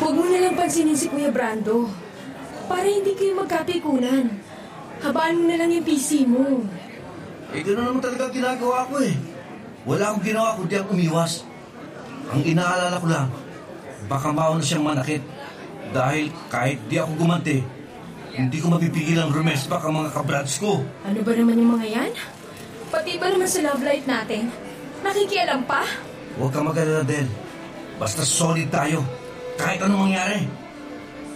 Huwag mo nalang pansinin si Kuya Brando. Para hindi kayo magkapikunan. Habaan mo na lang yung PC mo. Gano'n naman talaga ginagawa ko eh. Wala akong ginawa kundi ang umiwas. Ang inaalala ko lang, baka mauna siyang manakit. Dahil kahit di ako gumanti, hindi ko mapipigil ang rumespak ang mga kabrads ko. Ano ba naman yung mga yan? Pati ba naman sa love life natin? Nakikialam pa? Huwag ka mag-alala, Del. Basta solid tayo. Kahit anong mangyari.